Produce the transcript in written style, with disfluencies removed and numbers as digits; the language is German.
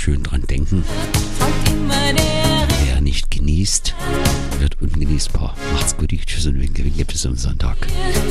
schön dran denken. Wer nicht genießt, wird ungenießbar. Macht's gut, tschüss und winke, winke bis zum Sonntag.